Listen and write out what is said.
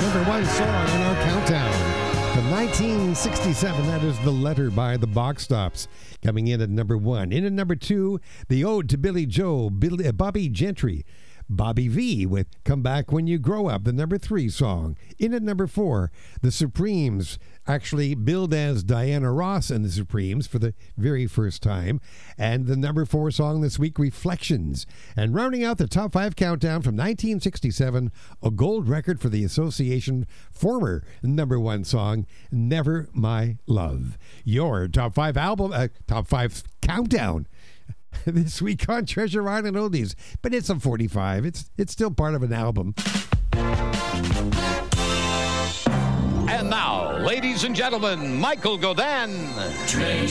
number one song in our countdown. From 1967, that is The Letter by the Box Tops, coming in at number one. In at number two, The Ode to Billy Joe, Bobby Gentry. Bobby V with Come Back When You Grow Up, the number three song. In at number four, The Supremes, actually billed as Diana Ross and the Supremes for the very first time. And the number four song this week, Reflections. And rounding out the top five countdown from 1967, a gold record for the Association, former number one song, Never My Love. Your top five countdown this week on Treasure Island Oldies, but it's a 45. It's still part of an album. And now, ladies and gentlemen, Michael Godin.